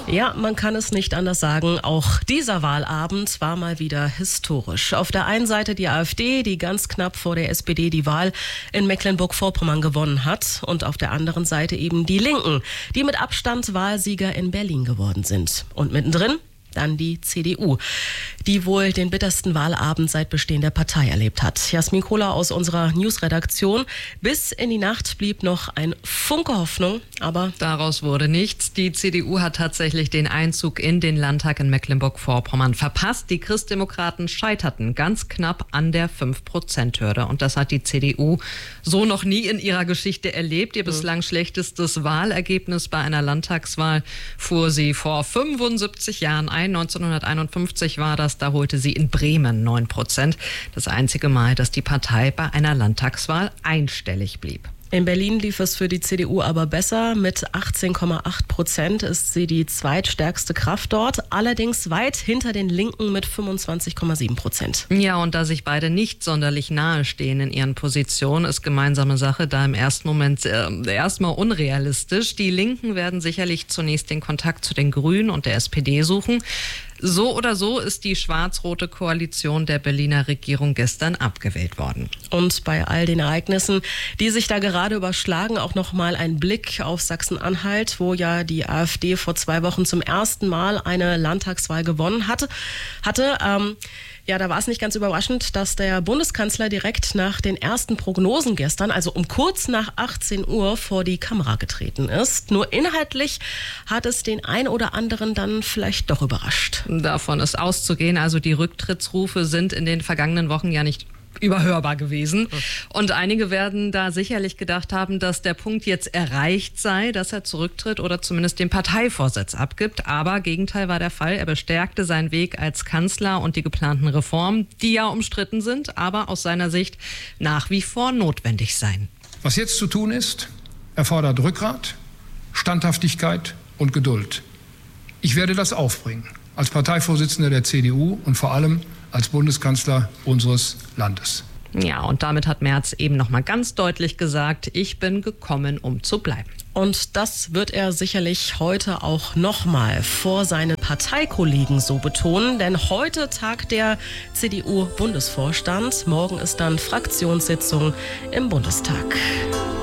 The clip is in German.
Ja, man kann es nicht anders sagen. Auch dieser Wahlabend war mal wieder historisch. Auf der einen Seite die AfD, die ganz knapp vor der SPD die Wahl in Mecklenburg-Vorpommern gewonnen hat. Und auf der anderen Seite eben die Linken, die mit Abstand Wahlsieger in Berlin geworden sind. Und mittendrin dann die CDU, die wohl den bittersten Wahlabend seit Bestehen der Partei erlebt hat. Jasmin Kohler aus unserer Newsredaktion. Bis in die Nacht blieb noch ein Funke Hoffnung, aber daraus wurde nichts. Die CDU hat tatsächlich den Einzug in den Landtag in Mecklenburg-Vorpommern verpasst. Die Christdemokraten scheiterten ganz knapp an der 5%-Hürde. Und das hat die CDU so noch nie in ihrer Geschichte erlebt. Ihr bislang schlechtestes Wahlergebnis bei einer Landtagswahl fuhr sie vor 75 Jahren ein. 1951 war das, da holte sie in Bremen 9%. Das einzige Mal, dass die Partei bei einer Landtagswahl einstellig blieb. In Berlin lief es für die CDU aber besser. Mit 18,8% ist sie die zweitstärkste Kraft dort, allerdings weit hinter den Linken mit 25,7%. Ja, und da sich beide nicht sonderlich nahe stehen in ihren Positionen, ist gemeinsame Sache da im ersten Moment erstmal unrealistisch. Die Linken werden sicherlich zunächst den Kontakt zu den Grünen und der SPD suchen. So oder so ist die schwarz-rote Koalition der Berliner Regierung gestern abgewählt worden. Und bei all den Ereignissen, die sich da gerade überschlagen, auch noch mal ein Blick auf Sachsen-Anhalt, wo ja die AfD vor 2 Wochen zum ersten Mal eine Landtagswahl gewonnen hatte. Ja, da war es nicht ganz überraschend, dass der Bundeskanzler direkt nach den ersten Prognosen gestern, also um kurz nach 18 Uhr, vor die Kamera getreten ist. Nur inhaltlich hat es den ein oder anderen dann vielleicht doch überrascht. Davon ist auszugehen. Also die Rücktrittsrufe sind in den vergangenen Wochen ja nicht überhörbar gewesen. Und einige werden da sicherlich gedacht haben, dass der Punkt jetzt erreicht sei, dass er zurücktritt oder zumindest den Parteivorsitz abgibt. Aber Gegenteil war der Fall. Er bestärkte seinen Weg als Kanzler und die geplanten Reformen, die ja umstritten sind, aber aus seiner Sicht nach wie vor notwendig seien. Was jetzt zu tun ist, erfordert Rückgrat, Standhaftigkeit und Geduld. Ich werde das aufbringen als Parteivorsitzender der CDU und vor allem als Bundeskanzler unseres Landes. Ja, und damit hat Merz eben noch mal ganz deutlich gesagt, ich bin gekommen, um zu bleiben. Und das wird er sicherlich heute auch noch mal vor seinen Parteikollegen so betonen, denn heute tagt der CDU-Bundesvorstand. Morgen ist dann Fraktionssitzung im Bundestag.